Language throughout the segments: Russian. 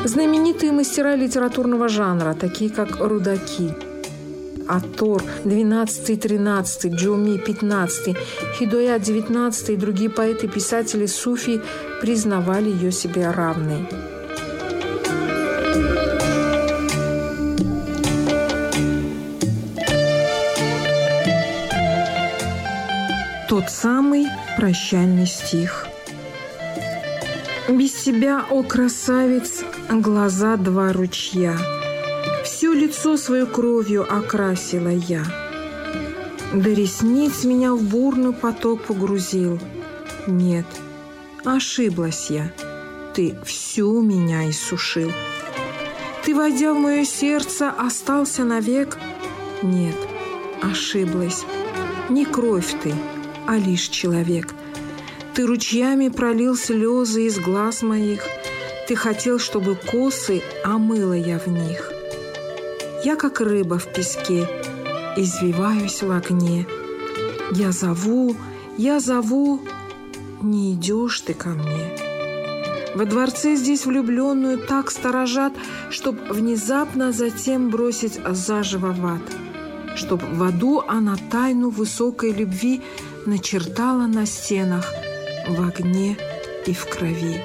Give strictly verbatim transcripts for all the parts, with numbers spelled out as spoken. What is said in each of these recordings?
Знаменитые мастера литературного жанра, такие как Рудаки, Аттор двенадцатый тринадцатый, Джоми пятнадцатый, Хидоят девятнадцатый и другие поэты и писатели суфи признавали ее себе равной. Тот самый прощальный стих. Без тебя, о красавец, глаза два ручья, все лицо свое кровью окрасила я. До ресниц меня в бурный поток погрузил. Нет, ошиблась я, ты всю меня иссушил. Ты, войдя в мое сердце, остался навек. Нет, ошиблась, не кровь ты, а лишь человек. Ты ручьями пролил слезы из глаз моих. Ты хотел, чтобы косы омыла я в них. Я, как рыба в песке, извиваюсь в огне. Я зову, я зову, не идешь ты ко мне. Во дворце здесь влюбленную так сторожат, чтоб внезапно затем бросить заживо в ад. Чтоб в аду она тайну высокой любви начертала на стенах в огне и в крови.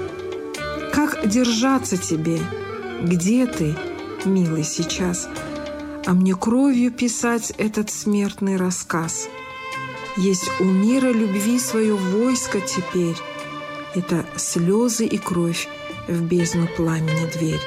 Как держаться тебе? Где ты, милый, сейчас? А мне кровью писать этот смертный рассказ. Есть у мира любви свое войско теперь. Это слезы и кровь в бездну пламени дверь.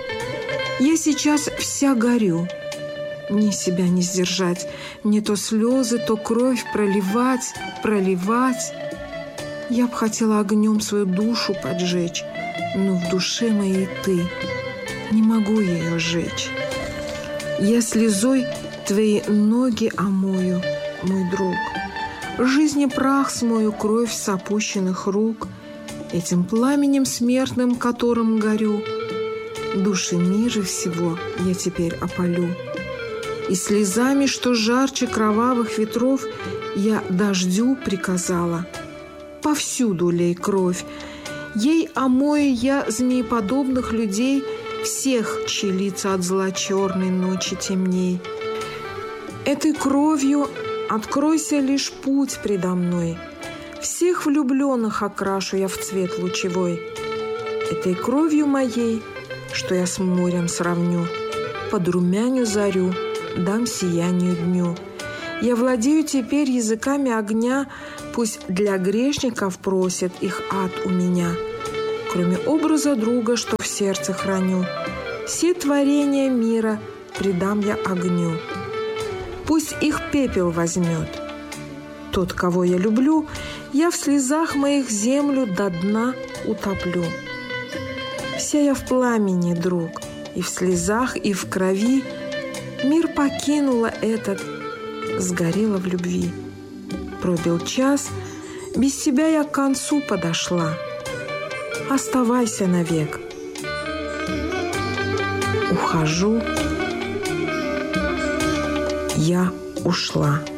Я сейчас вся горю. Мне себя не сдержать, не то слезы, то кровь проливать, проливать. Я б хотела огнем свою душу поджечь, но в душе моей ты, не могу ее сжечь. Я слезой твои ноги омою, мой друг, жизни прах смою, кровь с опущенных рук, этим пламенем смертным, которым горю, души мира всего я теперь опалю. И слезами, что жарче кровавых ветров, я дождю приказала. Повсюду лей кровь. Ей омою я змееподобных людей, всех, чьи лица от зла черной ночи темней. Этой кровью откройся лишь путь предо мной. Всех влюбленных окрашу я в цвет лучевой. Этой кровью моей, что я с морем сравню, подрумяню зарю, дам сиянию дню. Я владею теперь языками огня, пусть для грешников просит их ад у меня. Кроме образа друга, что в сердце храню, все творения мира предам я огню. Пусть их пепел возьмет. Тот, кого я люблю, я в слезах моих землю до дна утоплю. Вся я в пламени, друг, и в слезах, и в крови. Мир покинула этот, сгорела в любви. Пробил час, без тебя я к концу подошла. Оставайся навек. Ухожу, я ушла.